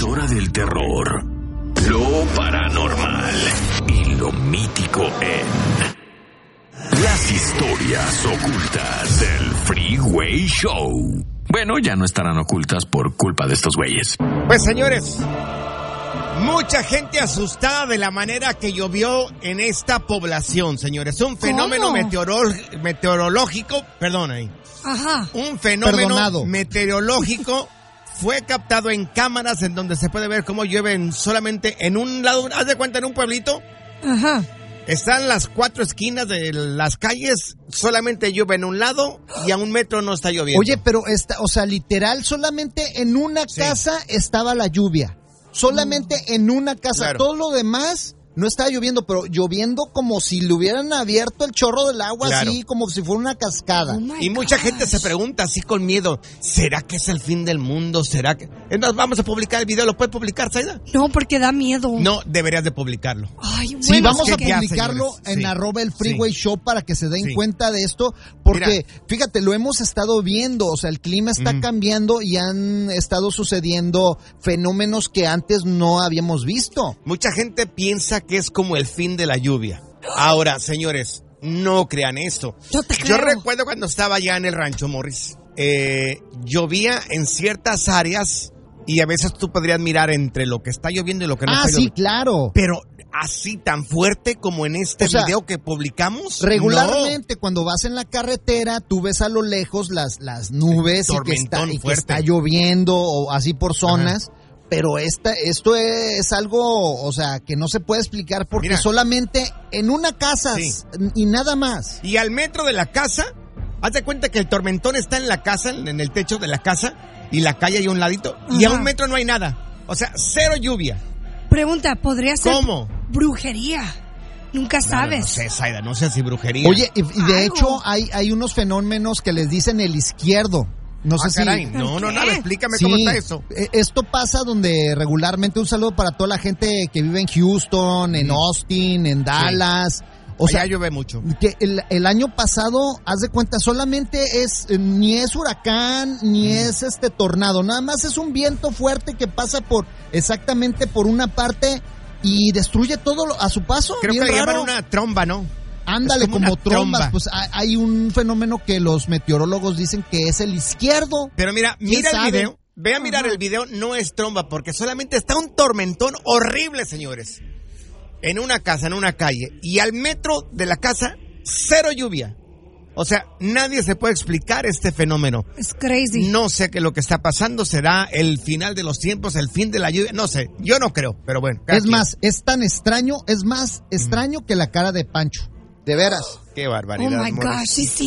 hora del terror, lo paranormal y lo mítico en Las Historias Ocultas del Freeway Show. Bueno, ya no estarán ocultas por culpa de estos güeyes. Pues señores, mucha gente asustada de la manera que llovió en esta población, señores. Un fenómeno meteorológico, perdón ahí. Ajá. Un fenómeno meteorológico fue captado en cámaras en donde se puede ver cómo llueven solamente en un lado. Haz de cuenta, en un pueblito. Ajá. Están las 4 esquinas de las calles, solamente llueve en un lado y a 1 metro no está lloviendo. Oye, pero literal, solamente en una casa estaba la lluvia. Solamente en una casa. Claro. Todo lo demás no estaba lloviendo, pero lloviendo como si le hubieran abierto el chorro del agua, así como si fuera una cascada. Y mucha gente se pregunta así con miedo, ¿será que es el fin del mundo? ¿Será que...? Entonces vamos a publicar el video. ¿Lo puedes publicar, Zaida? No, porque da miedo. No, deberías de publicarlo. Ay, bueno, sí, vamos a publicarlo en @ el Freeway Show para que se den cuenta de esto, porque fíjate, lo hemos estado viendo, o sea, el clima está cambiando y han estado sucediendo fenómenos que antes no habíamos visto. Mucha gente piensa que es como el fin de la lluvia. Ahora, señores, no crean esto. Yo recuerdo cuando estaba allá en el rancho, Morris, llovía en ciertas áreas y a veces tú podrías mirar entre lo que está lloviendo y lo que no está lloviendo. Sí, claro. Pero así tan fuerte como en este video que publicamos. Regularmente cuando vas en la carretera, tú ves a lo lejos las nubes y que está lloviendo o así por zonas. Ajá. Pero esto es algo, o sea, que no se puede explicar porque solamente en una casa y nada más. Y al metro de la casa, haz de cuenta que el tormentón está en la casa, en el techo de la casa, y la calle hay a un ladito, y a 1 metro no hay nada. O sea, 0 lluvia. Pregunta, ¿podría ser brujería? Nunca sabes. No sé, Zaida, no sé si brujería. Oye, y de hecho hay unos fenómenos que les dicen el izquierdo. No sé caray. si... No, explícame cómo está eso. Esto pasa donde regularmente, un saludo para toda la gente que vive en Houston, en Austin, en Dallas. O sea, llueve mucho. Que el año pasado, haz de cuenta, solamente ni es huracán, ni es tornado. Nada más es un viento fuerte que pasa exactamente por una parte y destruye todo a su paso. Creo que le llaman una tromba, ¿no? Ándale, como trombas, pues hay un fenómeno que los meteorólogos dicen que es el izquierdo. Pero mira el video, ve a mirar el video, no es tromba, porque solamente está un tormentón horrible, señores. En una casa, en una calle, y al metro de la casa, 0 lluvia. O sea, nadie se puede explicar este fenómeno. Es crazy. No sé qué es lo que está pasando, será el final de los tiempos, el fin de la lluvia, no sé, yo no creo, pero bueno. Es más, es tan extraño, es más extraño que la cara de Pancho. De veras. Qué barbaridad. Oh my gosh, sí.